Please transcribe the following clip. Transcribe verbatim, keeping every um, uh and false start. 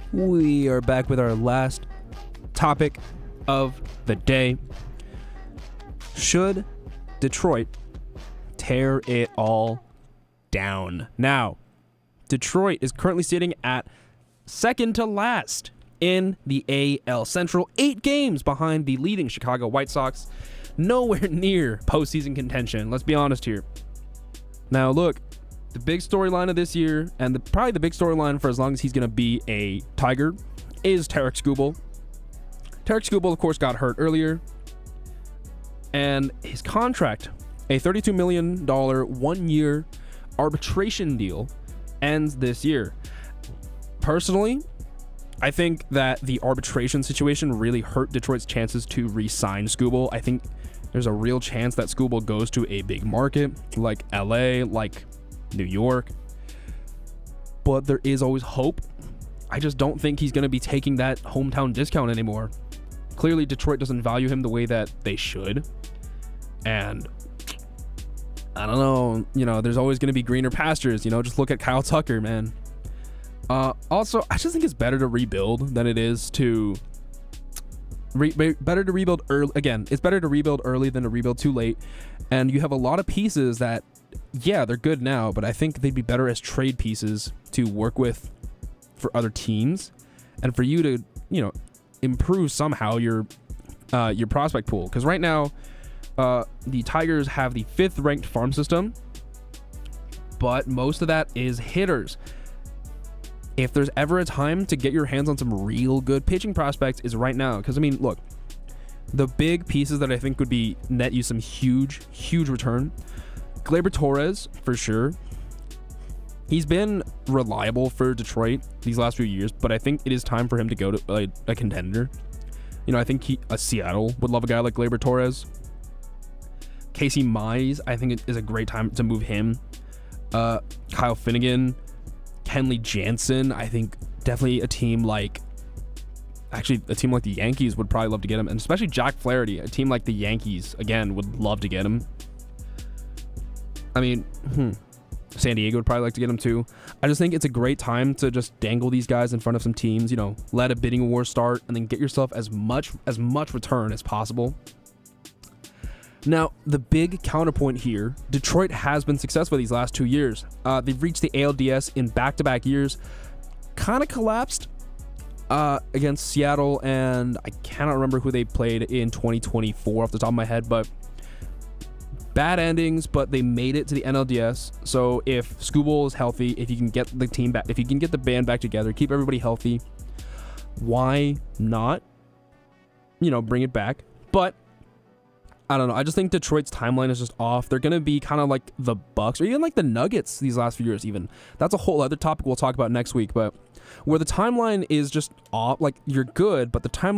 We are back with our last topic of the day. Should Detroit tear it all down? Now, Detroit is currently sitting at second to last in the A L Central, eight games behind the leading Chicago White Sox. Nowhere near postseason contention. Let's be honest here. Now, look, the big storyline of this year, and the, probably the big storyline for as long as he's going to be a Tiger, is Tarik Skubal. Tarik Skubal, of course, got hurt earlier, and his contract, a thirty-two million dollars one-year arbitration deal, ends this year. Personally, I think that the arbitration situation really hurt Detroit's chances to re-sign Skubal. I think there's a real chance that Skubal goes to a big market like L A, like New York. But there is always hope. I just don't think he's going to be taking that hometown discount anymore. Clearly, Detroit doesn't value him the way that they should. And I don't know, you know, there's always going to be greener pastures. You know, just look at Kyle Tucker, man. Uh, also, I just think it's better to rebuild than it is to re- better to rebuild early. Again, it's better to rebuild early than to rebuild too late. And you have a lot of pieces that, yeah, they're good now, but I think they'd be better as trade pieces to work with for other teams, and for you to, you know, improve somehow your uh, your prospect pool. Because right now, uh, the Tigers have the fifth ranked farm system, but most of that is hitters. If there's ever a time to get your hands on some real good pitching prospects, is right now. Because, I mean, look, the big pieces that I think would be net you some huge, huge return. Gleyber Torres, for sure. He's been reliable for Detroit these last few years, but I think it is time for him to go to like, a contender. You know, I think he, a Seattle would love a guy like Gleyber Torres. Casey Mize, I think it is a great time to move him. Uh, Kyle Finnegan. Kenley Jansen, I think definitely a team like, actually a team like the Yankees would probably love to get him, and especially Jack Flaherty, a team like the Yankees, again, would love to get him. I mean, hmm, San Diego would probably like to get him too. I just think it's a great time to just dangle these guys in front of some teams, you know, let a bidding war start, and then get yourself as much as much return as possible. Now, the big counterpoint here, Detroit has been successful these last two years. Uh, they've reached the A L D S in back-to-back years. Kind of collapsed uh, against Seattle, and I cannot remember who they played in twenty twenty-four off the top of my head, but bad endings, but they made it to the N L D S. So if Skubal is healthy, if you can get the team back, if you can get the band back together, keep everybody healthy, why not, you know, bring it back? But I don't know. I just think Detroit's timeline is just off. They're going to be kind of like the Bucks or even like the Nuggets these last few years even. That's a whole other topic we'll talk about next week. But where the timeline is just off, like you're good, but the timeline